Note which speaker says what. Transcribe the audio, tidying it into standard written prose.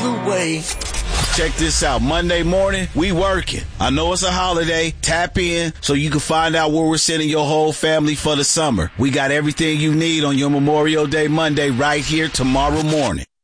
Speaker 1: away.
Speaker 2: Check this out. Monday morning, we working. I know it's a holiday. Tap in so you can find out where we're sending your whole family for the summer. We got everything you need on your Memorial Day Monday right here tomorrow morning.